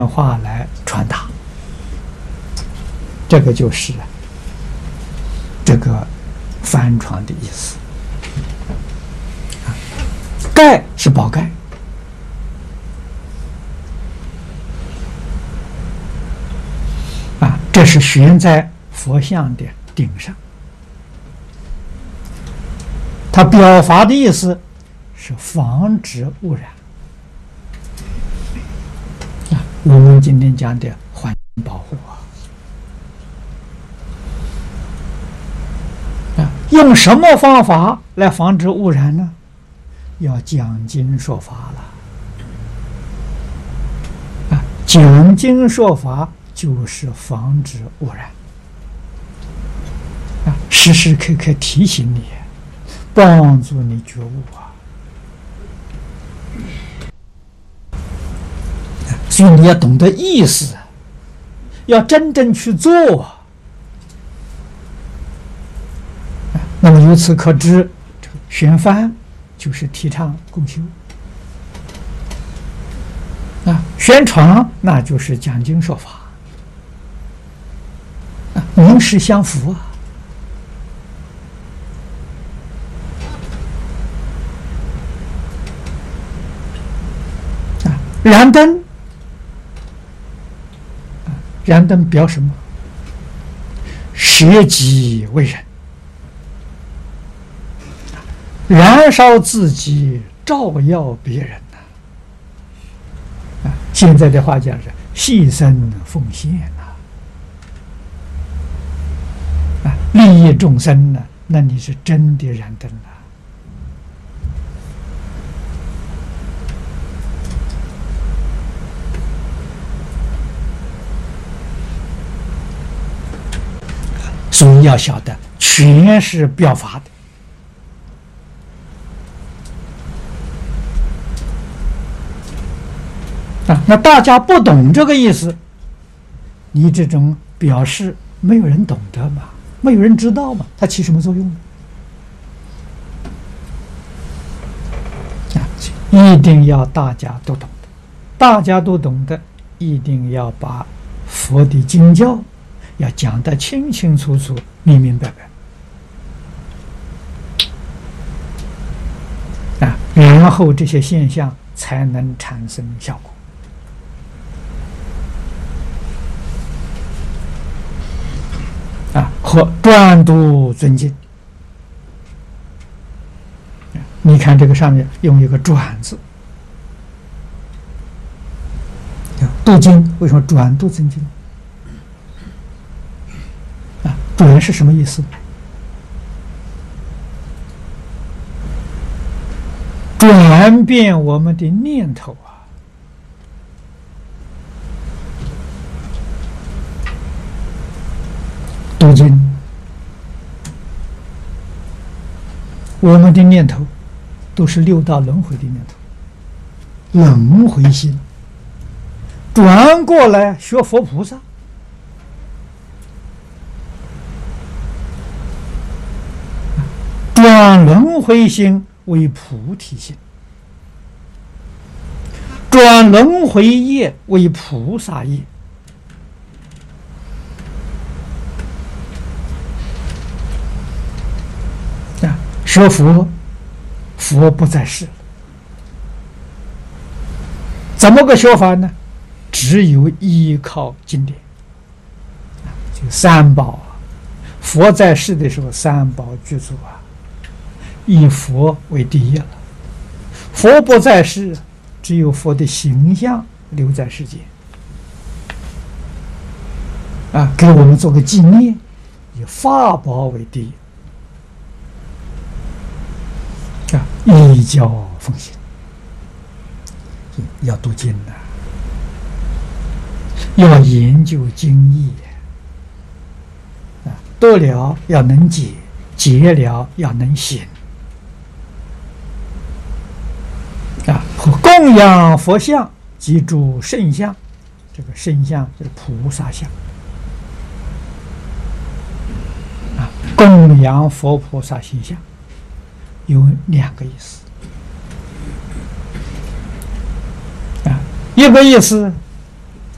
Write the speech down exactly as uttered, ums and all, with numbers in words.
话来传达，这个就是这个帆船的意思。盖是宝盖，啊，这是悬在佛像的顶上。它表达的意思是防止污染。啊，我们今天讲的环境保护啊，啊，用什么方法来防止污染呢？要讲经说法了。啊，讲经说法就是防止污染。啊，时时刻刻提醒你，帮助你觉悟啊。所以你要懂得意思，要真正去做。那么由此可知，这个宣帆就是提倡共修啊，宣传那就是讲经说法啊，名实相符啊。啊，燃灯。燃灯表什么？舍己为人，燃烧自己，照耀别人呐、啊！啊，现在的话讲是牺牲奉献呐、啊！啊，利益众生呢、啊，那你是真的燃灯了。所以要晓得，全是表法的啊。那大家不懂这个意思，你这种表示没有人懂得嘛，没有人知道嘛，它起什么作用呢？啊，一定要大家都懂得，大家都懂得，一定要把佛的经教要讲得清清楚楚、明明白白啊，然后这些现象才能产生效果啊，和专读尊敬。你看这个上面用一个“转”字，读经为什么转读尊敬？转是什么意思？转变我们的念头啊！读经，我们的念头都是六道轮回的念头，轮回心，转过来学佛菩萨。转轮回心为菩提心，转轮回业为菩萨业。啊，学佛，佛不在世了，怎么个学法呢？只有依靠经典，就三宝啊。佛在世的时候，三宝具足啊。以佛为第一了，佛不在世，只有佛的形象留在世间啊，给我们做个纪念。以法宝为第一啊，依教奉行，要读经呐、啊，要研究经义啊，读了要能解，解了要能行。啊，供养佛像及诸圣像，这个圣像就是菩萨像啊。供养佛菩萨形象有两个意思啊，一个意思